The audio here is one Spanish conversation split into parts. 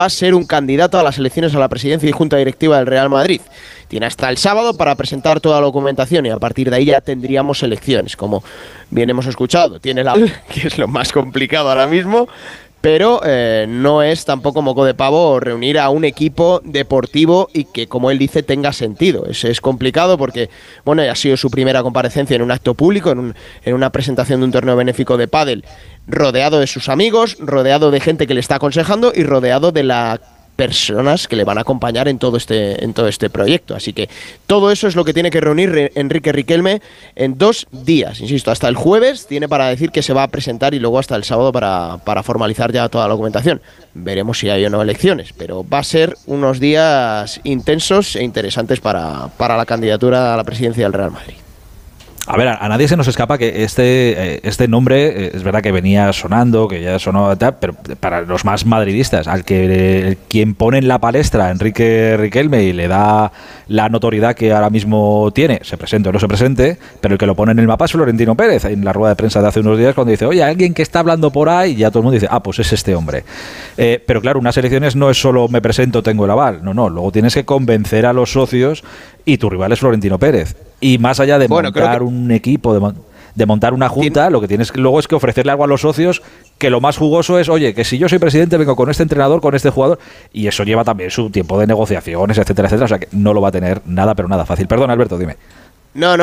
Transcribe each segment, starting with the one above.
a ser un candidato a las elecciones a la presidencia y junta directiva del Real Madrid. Tiene hasta el sábado para presentar toda la documentación y a partir de ahí ya tendríamos elecciones, como bien hemos escuchado. Tiene que es lo más complicado ahora mismo, pero no es tampoco moco de pavo reunir a un equipo deportivo y que, como él dice, tenga sentido. Es complicado porque, bueno, ha sido su primera comparecencia en un acto público, en una presentación de un torneo benéfico de pádel, rodeado de sus amigos, rodeado de gente que le está aconsejando y rodeado de las personas que le van a acompañar en todo este proyecto. Así que todo eso es lo que tiene que reunir Enrique Riquelme en 2 días. Insisto, hasta el jueves tiene para decir que se va a presentar y luego hasta el sábado para formalizar ya toda la documentación. Veremos si hay o no elecciones, pero va a ser unos días intensos e interesantes para la candidatura a la presidencia del Real Madrid. A ver, a nadie se nos escapa que este nombre es verdad que venía sonando, que ya sonó, pero para los más madridistas, quien pone en la palestra a Enrique Riquelme y le da la notoriedad que ahora mismo tiene, se presente o no se presente, pero el que lo pone en el mapa es Florentino Pérez, en la rueda de prensa de hace unos días, cuando dice, oye, alguien que está hablando por ahí, y ya todo el mundo dice, pues es este hombre. Pero claro, unas elecciones no es solo me presento, tengo el aval, no, luego tienes que convencer a los socios y tu rival es Florentino Pérez. Y más allá de montar un equipo, de montar una junta, lo que tienes luego es que ofrecerle algo a los socios, que lo más jugoso es, oye, que si yo soy presidente vengo con este entrenador, con este jugador, y eso lleva también su tiempo de negociaciones, etcétera, etcétera, o sea que no lo va a tener nada, pero nada fácil. Perdón, Alberto, dime. No,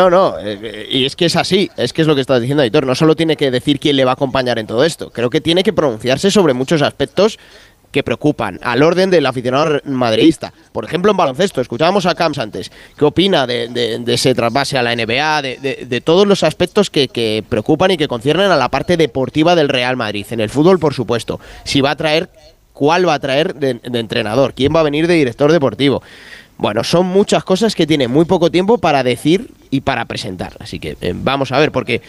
y es que es así, es que es lo que estás diciendo, Aitor, no solo tiene que decir quién le va a acompañar en todo esto, creo que tiene que pronunciarse sobre muchos aspectos que preocupan al orden del aficionado madridista. Por ejemplo, en baloncesto, escuchábamos a Camps antes. ¿Qué opina de ese trasvase a la NBA, de todos los aspectos que preocupan y que conciernen a la parte deportiva del Real Madrid? En el fútbol, por supuesto. Si va a traer, ¿cuál va a traer de entrenador? ¿Quién va a venir de director deportivo? Bueno, son muchas cosas que tiene muy poco tiempo para decir y para presentar. Así que vamos a ver, porque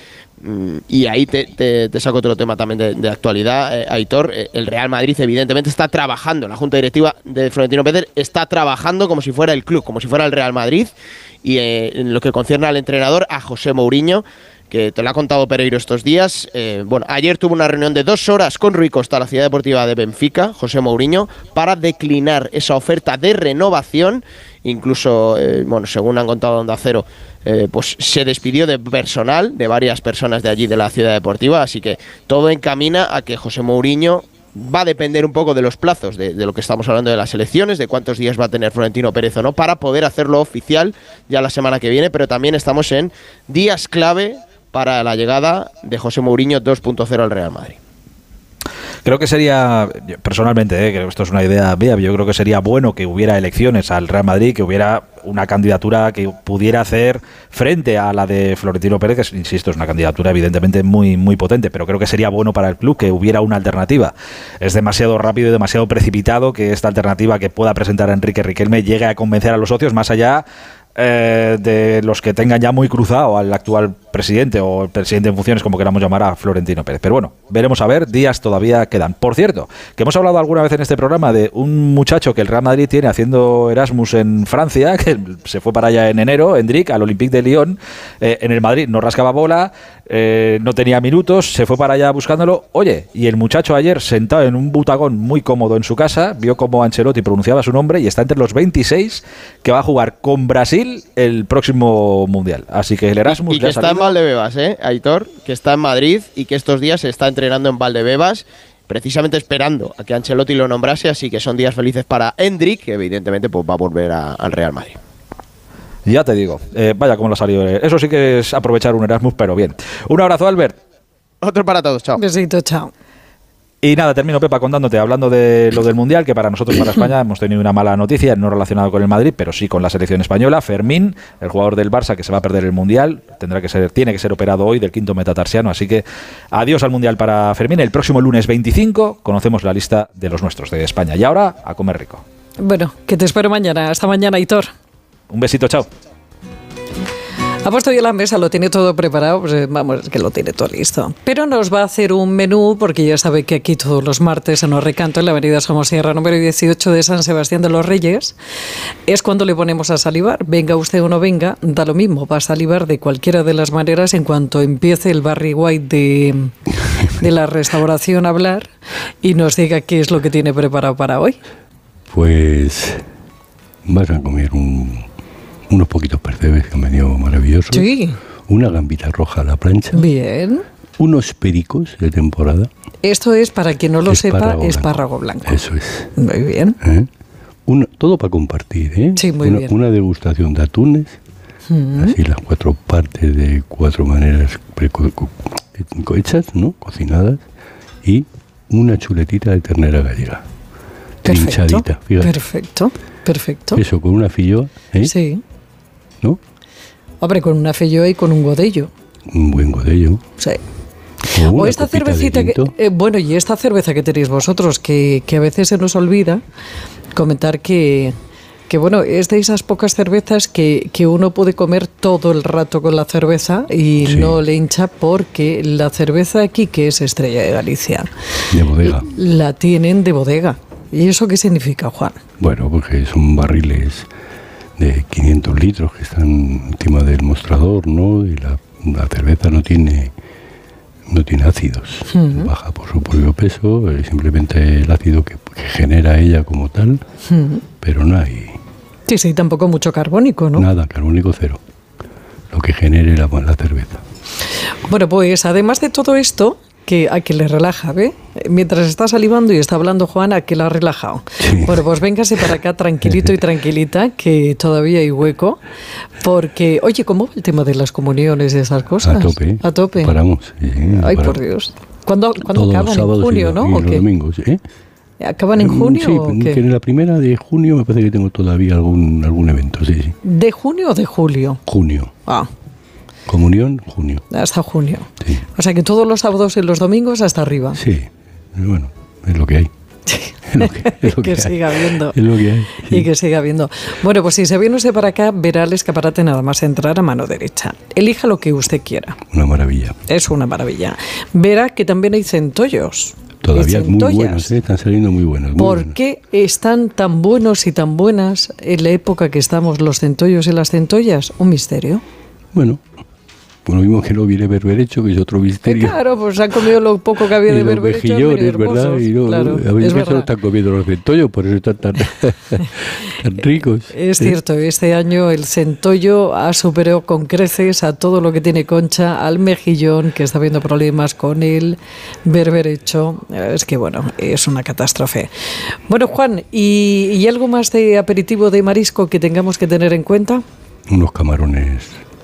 y ahí te saco otro tema también de actualidad, Aitor. El Real Madrid evidentemente está trabajando, la Junta Directiva de Florentino Pérez está trabajando como si fuera el club, como si fuera el Real Madrid, y en lo que concierne al entrenador, a José Mourinho, que te lo ha contado Pereiro estos días. Ayer tuvo una reunión de 2 horas con Rui Costa, la ciudad deportiva de Benfica, José Mourinho, para declinar esa oferta de renovación. Incluso, según han contado Onda Cero, pues se despidió de personal, de varias personas de allí de la ciudad deportiva, así que todo encamina a que José Mourinho va a depender un poco de los plazos, de lo que estamos hablando de las elecciones, de cuántos días va a tener Florentino Pérez o no, para poder hacerlo oficial ya la semana que viene, pero también estamos en días clave para la llegada de José Mourinho 2.0 al Real Madrid. Creo que sería, personalmente, que esto es una idea mía, yo creo que sería bueno que hubiera elecciones al Real Madrid, que hubiera una candidatura que pudiera hacer frente a la de Florentino Pérez, que, insisto, es una candidatura evidentemente muy, muy potente, pero creo que sería bueno para el club que hubiera una alternativa. Es demasiado rápido y demasiado precipitado que esta alternativa que pueda presentar a Enrique Riquelme llegue a convencer a los socios, más allá de los que tengan ya muy cruzado al actual presidente o el presidente en funciones, como queramos llamar, a Florentino Pérez. Pero bueno, veremos a ver, días todavía quedan. Por cierto, que hemos hablado alguna vez en este programa de un muchacho que el Real Madrid tiene haciendo Erasmus en Francia, que se fue para allá en enero, Endrick, al Olympique de Lyon, en el Madrid no rascaba bola, no tenía minutos, se fue para allá buscándolo. Oye, y el muchacho ayer, sentado en un butagón muy cómodo en su casa, vio cómo Ancelotti pronunciaba su nombre y está entre los 26 que va a jugar con Brasil el próximo Mundial. Así que el Erasmus y que está en Valdebebas, Aitor, que está en Madrid y que estos días se está entrenando en Valdebebas, precisamente esperando a que Ancelotti lo nombrase, así que son días felices para Endrick, que evidentemente pues va a volver al Real Madrid. Ya te digo, vaya cómo lo ha salido. Eso sí que es aprovechar un Erasmus, pero bien. Un abrazo, Albert. Otro para todos, chao. Besito, chao. Y nada, termino, Pepa, contándote, hablando de lo del Mundial, que para nosotros, para España, hemos tenido una mala noticia, no relacionada con el Madrid, pero sí con la selección española. Fermín, el jugador del Barça, que se va a perder el Mundial, tiene que ser operado hoy del quinto metatarsiano, así que adiós al Mundial para Fermín. El próximo lunes 25 conocemos la lista de los nuestros de España. Y ahora, a comer rico. Bueno, que te espero mañana. Hasta mañana, Aitor. Un besito, chao. Ha puesto ya la mesa, lo tiene todo preparado, pues vamos, es que lo tiene todo listo. Pero nos va a hacer un menú, porque ya sabe que aquí todos los martes en Os Recanto, en la avenida Somosierra, número 18 de San Sebastián de los Reyes, es cuando le ponemos a salivar. Venga usted o no venga, da lo mismo, va a salivar de cualquiera de las maneras en cuanto empiece el Barry White de la restauración a hablar y nos diga qué es lo que tiene preparado para hoy. Pues vas a comer unos poquitos percebes que han venido maravillosos. Sí. Una gambita roja a la plancha. Bien. Unos pericos de temporada. Esto es, para quien no lo sepa, espárrago blanco. Eso es. Muy bien. Todo para compartir, ¿eh? Sí, muy bien. Una degustación de atunes. Así las 4 partes de 4 maneras hechas, ¿no? Cocinadas. Y una chuletita de ternera gallega. Trinchadita, fíjate. Perfecto. Eso, con una filloa, ¿eh? Sí. ¿No? Hombre, con una filloa y con un godello. Un buen godello. Sí. O esta cervecita y esta cerveza que tenéis vosotros, que a veces se nos olvida comentar que bueno, es de esas pocas cervezas que uno puede comer todo el rato con la cerveza y sí, no le hincha, porque la cerveza aquí, que es Estrella de Galicia, de bodega, la tienen de bodega. ¿Y eso qué significa, Juan? Bueno, porque son barriles de 500 litros que están encima del mostrador, ¿no? Y la cerveza no tiene ácidos, baja por su propio peso, simplemente el ácido que genera ella como tal, pero no hay... Sí, tampoco mucho carbónico, ¿no? Nada, carbónico cero, lo que genere la cerveza. Bueno, pues además de todo esto, a que le relaja, ¿ve? Mientras está salivando y está hablando Juan, a que la ha relajado. Sí. Bueno, pues véngase para acá tranquilito y tranquilita, que todavía hay hueco, porque, oye, ¿cómo va el tema de las comuniones y esas cosas? A tope. Paramos. Sí, ay, paramos. Por Dios. ¿Cuándo acaban? En junio, ¿no? Y los domingos, ¿eh? ¿Acaban en junio? Sí, ¿o qué? Que en la primera de junio me parece que tengo todavía algún evento, sí. ¿De junio o de julio? Junio. Comunión, junio. Hasta junio. Sí. O sea que todos los sábados y los domingos hasta arriba. Sí, bueno, es lo que hay. Es lo que siga habiendo. Es lo que hay. Sí. Y que siga habiendo. Bueno, pues si se viene usted para acá, verá el escaparate nada más entrar a mano derecha. Elija lo que usted quiera. Una maravilla. Es una maravilla. Verá que también hay centollos. Todavía muy buenos, están saliendo muy buenos. ¿Por qué están tan buenos y tan buenas en la época que estamos los centollos y las centollas? Un misterio. Bueno, lo mismo que no viene berberecho, que es otro misterio. Claro, pues han comido lo poco que había de berberecho. Y los mejillones, ¿verdad? Y claro, a veces no están comiendo los centollos, por eso están tan ricos. Es cierto, este año el centollo ha superado con creces a todo lo que tiene Concha, al mejillón, que está habiendo problemas con el berberecho. Es que, bueno, es una catástrofe. Bueno, Juan, ¿y algo más de aperitivo de marisco que tengamos que tener en cuenta? Unos camarones,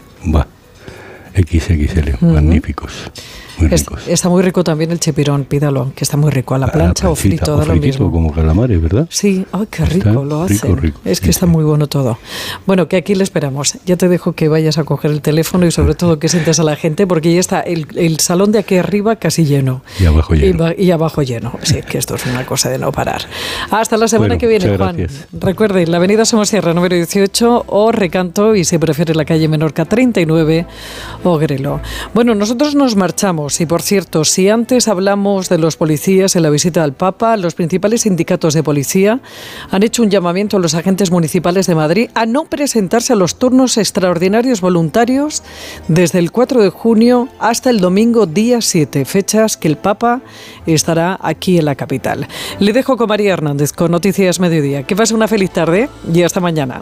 XXL, magníficos, muy ricos. Está muy rico también el chipirón, pídalo, que está muy rico, a la plancha o frito, da lo mismo. Como calamares, ¿verdad? Sí, ¡ay, qué rico está lo hacen! Rico, es que está muy bueno todo. Bueno, que aquí le esperamos. Ya te dejo que vayas a coger el teléfono y sobre todo que sientes a la gente, porque ya está el salón de aquí arriba casi lleno. Y abajo lleno. Y abajo lleno. Sí, que esto es una cosa de no parar. Hasta la semana que viene, Juan. Gracias. Recuerde, la avenida Somosierra, número 18, o Recanto, y si prefiere la calle Menorca 39, o Grelo. Bueno, nosotros nos marchamos y, por cierto, si antes hablamos de los policías en la visita al Papa, los principales sindicatos de policía han hecho un llamamiento a los agentes municipales de Madrid a no presentarse a los turnos extraordinarios voluntarios desde el 4 de junio hasta el domingo día 7, fechas que el Papa estará aquí en la capital. Le dejo con María Hernández con Noticias Mediodía. Que pase una feliz tarde y hasta mañana.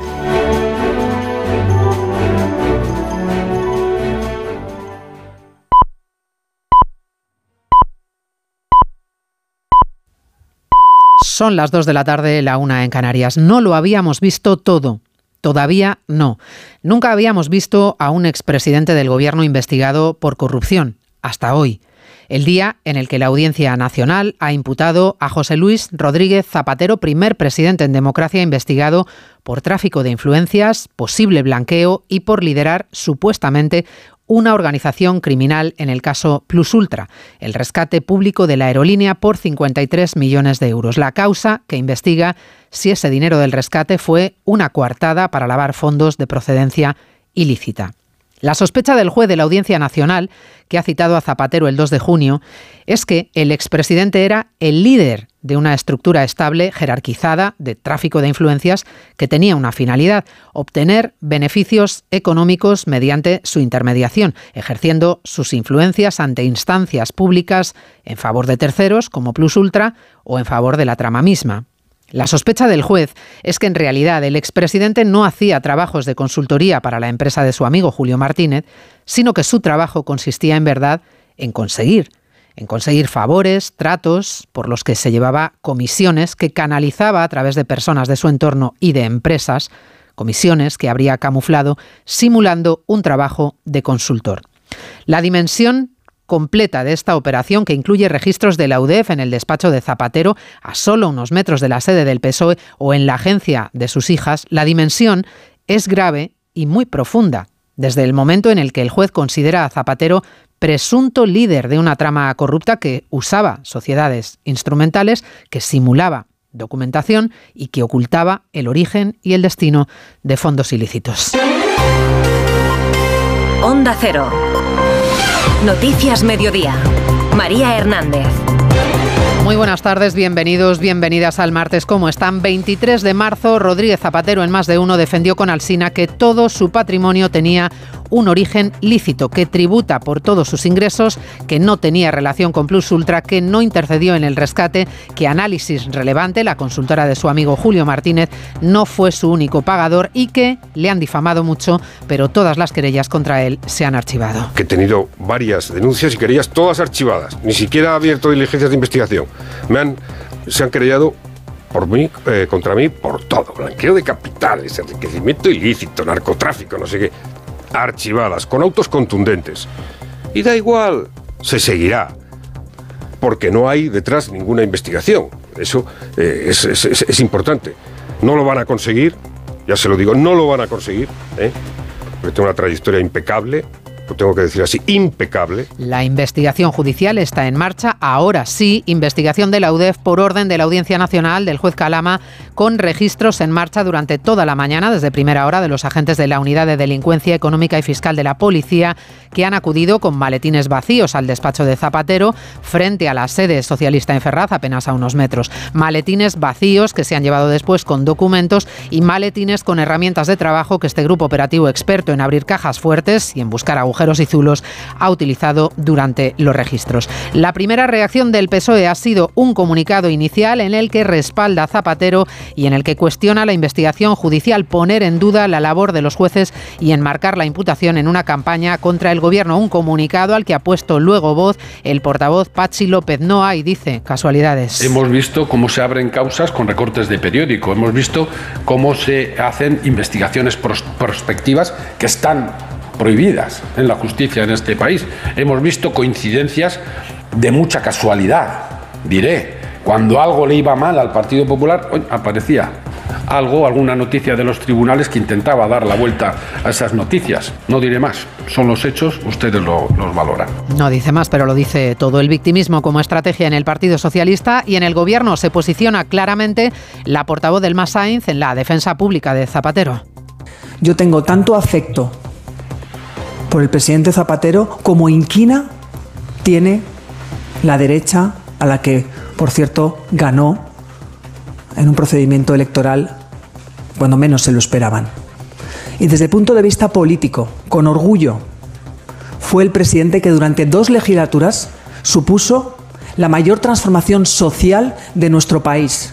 Son las 2 de la tarde, la 1 en Canarias. No lo habíamos visto todo. Todavía no. Nunca habíamos visto a un expresidente del gobierno investigado por corrupción. Hasta hoy. El día en el que la Audiencia Nacional ha imputado a José Luis Rodríguez Zapatero, primer presidente en democracia investigado por tráfico de influencias, posible blanqueo y por liderar supuestamente una organización criminal en el caso Plus Ultra, el rescate público de la aerolínea por 53 millones de euros. La causa que investiga si ese dinero del rescate fue una coartada para lavar fondos de procedencia ilícita. La sospecha del juez de la Audiencia Nacional, que ha citado a Zapatero el 2 de junio, es que el expresidente era el líder de una estructura estable, jerarquizada, de tráfico de influencias, que tenía una finalidad: obtener beneficios económicos mediante su intermediación, ejerciendo sus influencias ante instancias públicas en favor de terceros, como Plus Ultra, o en favor de la trama misma. La sospecha del juez es que en realidad el expresidente no hacía trabajos de consultoría para la empresa de su amigo Julio Martínez, sino que su trabajo consistía en verdad en conseguir favores, tratos por los que se llevaba comisiones que canalizaba a través de personas de su entorno y de empresas, comisiones que habría camuflado simulando un trabajo de consultor. La dimensión completa de esta operación, que incluye registros de la UDEF en el despacho de Zapatero, a solo unos metros de la sede del PSOE o en la agencia de sus hijas, la dimensión es grave y muy profunda, desde el momento en el que el juez considera a Zapatero presunto líder de una trama corrupta que usaba sociedades instrumentales, que simulaba documentación y que ocultaba el origen y el destino de fondos ilícitos. Onda Cero. Noticias Mediodía. María Hernández. Muy buenas tardes, bienvenidos, bienvenidas al martes. ¿Cómo están? 23 de marzo, Rodríguez Zapatero en Más de Uno defendió con Alsina que todo su patrimonio tenía un origen lícito, que tributa por todos sus ingresos, que no tenía relación con Plus Ultra, que no intercedió en el rescate, que Análisis Relevante, la consultora de su amigo Julio Martínez, no fue su único pagador y que le han difamado mucho, pero todas las querellas contra él se han archivado. Que he tenido varias denuncias y querellas todas archivadas, ni siquiera ha abierto diligencias de investigación. Se han querellado por mí, contra mí, por todo: blanqueo de capitales, enriquecimiento ilícito, narcotráfico, no sé qué. Archivadas, con autos contundentes. Y da igual, se seguirá, porque no hay detrás ninguna investigación. Eso es importante. No lo van a conseguir, ya se lo digo, no lo van a conseguir, porque tengo una trayectoria impecable. Lo tengo que decir así, impecable. La investigación judicial está en marcha, ahora sí, investigación de la UDEF por orden de la Audiencia Nacional del juez Calama, con registros en marcha durante toda la mañana, desde primera hora, de los agentes de la Unidad de Delincuencia Económica y Fiscal de la Policía, que han acudido con maletines vacíos al despacho de Zapatero, frente a la sede socialista en Ferraz, apenas a unos metros. Maletines vacíos que se han llevado después con documentos y maletines con herramientas de trabajo que este grupo operativo, experto en abrir cajas fuertes y en buscar agujeros y zulos, ha utilizado durante los registros. La primera reacción del PSOE ha sido un comunicado inicial en el que respalda a Zapatero y en el que cuestiona la investigación judicial, poner en duda la labor de los jueces y enmarcar la imputación en una campaña contra el gobierno. Un comunicado al que ha puesto luego voz el portavoz Patxi López. No hay, dice, casualidades. Hemos visto cómo se abren causas con recortes de periódico. Hemos visto cómo se hacen investigaciones prospectivas que están prohibidas en la justicia en este país. Hemos visto coincidencias de mucha casualidad, diré. Cuando algo le iba mal al Partido Popular, aparecía alguna noticia de los tribunales que intentaba dar la vuelta a esas noticias. No diré más, son los hechos, ustedes los valoran. No dice más, pero lo dice todo. El victimismo como estrategia en el Partido Socialista y en el Gobierno. Se posiciona claramente la portavoz del MAS Sainz en la defensa pública de Zapatero. Yo tengo tanto afecto por el presidente Zapatero como inquina tiene la derecha, a la que, por cierto, ganó en un procedimiento electoral cuando menos se lo esperaban. Y desde el punto de vista político, con orgullo, fue el presidente que durante 2 legislaturas supuso la mayor transformación social de nuestro país.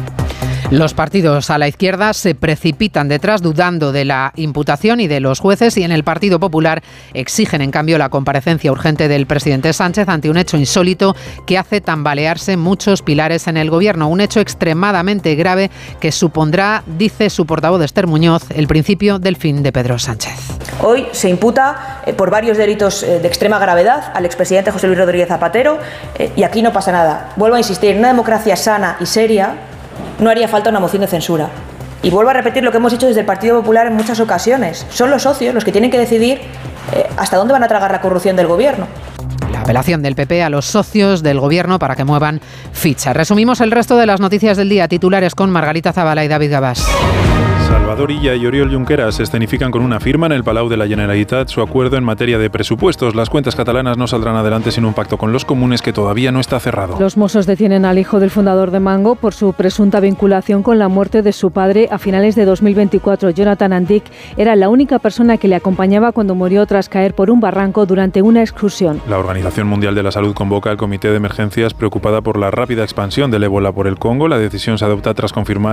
Los partidos a la izquierda se precipitan detrás, dudando de la imputación y de los jueces, y en el Partido Popular exigen en cambio la comparecencia urgente del presidente Sánchez ante un hecho insólito que hace tambalearse muchos pilares en el gobierno. Un hecho extremadamente grave que supondrá, dice su portavoz Esther Muñoz, el principio del fin de Pedro Sánchez. Hoy se imputa por varios delitos de extrema gravedad al expresidente José Luis Rodríguez Zapatero y aquí no pasa nada. Vuelvo a insistir, en una democracia sana y seria no haría falta una moción de censura. Y vuelvo a repetir lo que hemos dicho desde el Partido Popular en muchas ocasiones. Son los socios los que tienen que decidir hasta dónde van a tragar la corrupción del gobierno. La apelación del PP a los socios del gobierno para que muevan ficha. Resumimos el resto de las noticias del día. Titulares con Margarita Zavala y David Gabás. Salvador Illa y Oriol Junqueras escenifican con una firma en el Palau de la Generalitat su acuerdo en materia de presupuestos. Las cuentas catalanas no saldrán adelante sin un pacto con los comunes que todavía no está cerrado. Los Mossos detienen al hijo del fundador de Mango por su presunta vinculación con la muerte de su padre a finales de 2024. Jonathan Antic era la única persona que le acompañaba cuando murió tras caer por un barranco durante una excursión. La Organización Mundial de la Salud convoca al Comité de Emergencias preocupada por la rápida expansión del ébola por el Congo. La decisión se adopta tras confirmar